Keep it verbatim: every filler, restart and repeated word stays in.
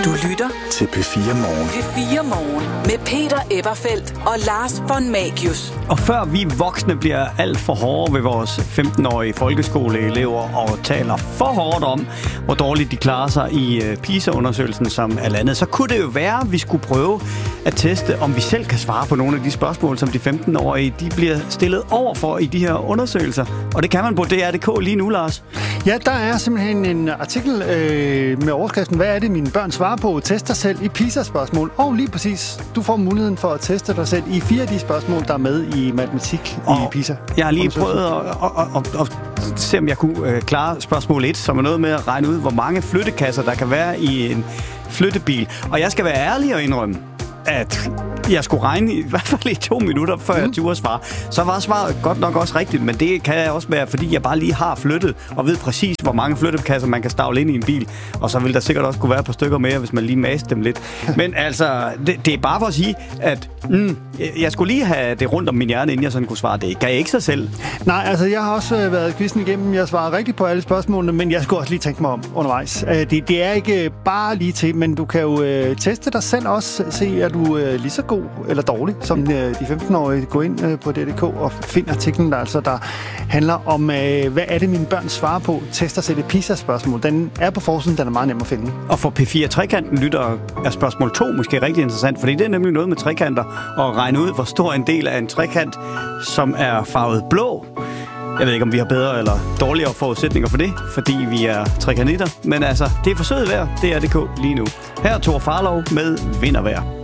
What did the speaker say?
Du lytter til P fire Morgen. P fire Morgen med Peter Eberfeldt og Lars von Magius. Og før vi voksne bliver alt for hårde ved vores femten-årige folkeskoleelever og taler for hårdt om, hvor dårligt de klarer sig i PISA-undersøgelsen som er landet, så kunne det jo være, at vi skulle prøve at teste, om vi selv kan svare på nogle af de spørgsmål, som de femten-årige de bliver stillet overfor i de her undersøgelser. Og det kan man på D R punktum d k lige nu, Lars. Ja, der er simpelthen en artikel øh, med overskriften, hvad er det, mine børn svarer på? Test dig selv i PISA-spørgsmål. Og lige præcis, du får muligheden for at teste dig selv i fire af de spørgsmål, der er med i matematik og i PISA. Jeg har lige prøvet at, at, at, at se, om jeg kunne øh, klare spørgsmål et, som er noget med at regne ud, hvor mange flyttekasser der kan være i en flyttebil. Og jeg skal være ærlig og indrømme, at jeg skulle regne i hvert fald i to minutter, før mm. jeg turde svare. Så var svaret godt nok også rigtigt, men det kan jeg også være, fordi jeg bare lige har flyttet og ved præcis, hvor mange flyttekasser man kan stavle ind i en bil. Og så vil der sikkert også kunne være et par stykker mere, hvis man lige maste dem lidt. Men altså, det, det er bare for at sige, at mm, jeg skulle lige have det rundt om min hjerne, inden jeg sådan kunne svare. Det kan jeg ikke sig selv. Nej, altså jeg har også været quizzen igennem. Jeg svarer rigtigt på alle spørgsmålene, men jeg skulle også lige tænke mig om undervejs. Det, det er ikke bare lige til, men du kan jo øh, teste dig selv også. Se, er du øh, lige så god eller dårlig, som øh, de femten-årige går ind øh, på D R punktum d k og finder artiklen, der altså der handler om, øh, hvad er det, mine børn svarer på? Tester selv et PISA-spørgsmål. Den er på forsiden, den er meget nem at finde. Og for P fire trekanten lytter er spørgsmål to måske rigtig interessant, fordi det er nemlig noget med trekanter, og regne ud, hvor stor en del af en trekant, som er farvet blå. Jeg ved ikke, om vi har bedre eller dårligere forudsætninger for det, fordi vi er trekantitter. Men altså, det er forsøget værd. D R punktum d k lige nu. Her er Thor Farlov med Vintervejr.